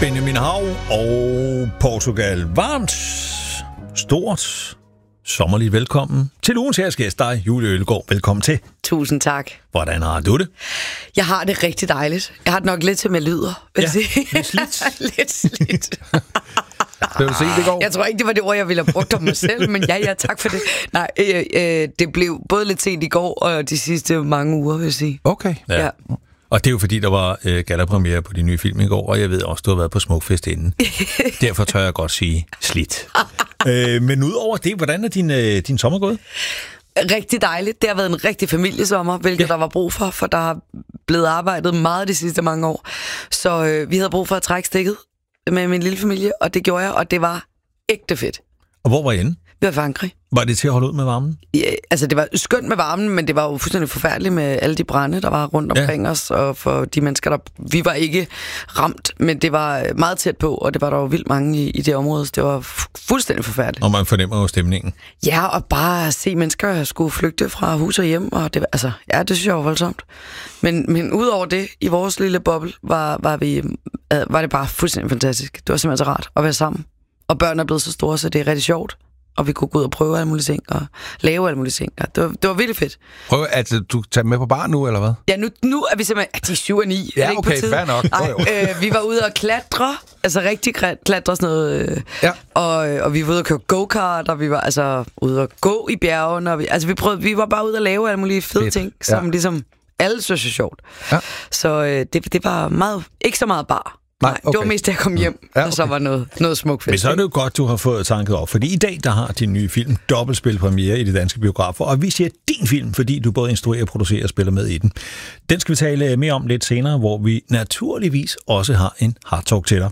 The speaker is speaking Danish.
Benjamin Hav og Portugal. Varmt, stort, sommerligt velkommen til ugens herskæst, dig, Julie Ølgaard. Velkommen til. Tusind tak. Hvordan har du det? Jeg har det rigtig dejligt. Jeg har det nok lidt til med lyder, vil jeg sige. Lidt slidt. Lidt slidt. Det vil se, det går. Jeg tror ikke, det var det ord, jeg ville have brugt om mig selv, men ja, tak for det. Nej, det blev både lidt sent i går og de sidste mange uger, vil jeg sige. Okay. Ja. Og det er jo fordi, der var gallapremiere på de nye film i går, og jeg ved også, du har været på Smukfest inden. Derfor tør jeg godt sige slidt. Men udover det, hvordan er din sommer gået? Rigtig dejligt. Det har været en rigtig familiesommer, hvilket der var brug for der har blevet arbejdet meget de sidste mange år. Så vi havde brug for at trække stikket med min lille familie, og det gjorde jeg, og det var ægte fedt. Og hvor var I henne? Vi var i Frankrig. Var det til at holde ud med varmen? Ja, altså det var skønt med varmen, men det var jo fuldstændig forfærdeligt med alle de brande, der var rundt omkring os, og for de mennesker, der... Vi var ikke ramt, men det var meget tæt på, og det var der jo vildt mange i det område, så det var fuldstændig forfærdeligt. Og man fornemmer jo stemningen. Ja, og bare at se mennesker skulle flygte fra hus og hjem, og det, altså, ja, det synes jeg var voldsomt. Men udover det, i vores lille boble, var det bare fuldstændig fantastisk. Det var simpelthen så rart at være sammen. Og børn er blevet så store, så det er rigtig sjovt. Og vi kunne gå ud og prøve alle mulige ting, og lave alle mulige ting. Det var virkelig fedt. Prøv, at du tager med på bar nu, eller hvad? Ja, nu er vi simpelthen... de er 7 og 9. Ja, okay, fair nok. Nej, vi var ude og klatre, altså rigtig klatre sådan noget. Og vi var ude og køre go-kart, og vi var altså ude og gå i bjergene. Og vi var bare ude og lave alle mulige fede ting, som ligesom alle synes er sjovt. Ja. Så det var meget, ikke så meget bar. Nej, okay. Det var mest, da jeg kom hjem, og så var noget smukt fest. Men så er det jo godt, du har fået tanket op, fordi i dag, der har din nye film dobbeltspil premiere i de danske biografer, og vi siger din film, fordi du både instruerer, producerer og spiller med i den. Den skal vi tale mere om lidt senere, hvor vi naturligvis også har en hard talk til dig.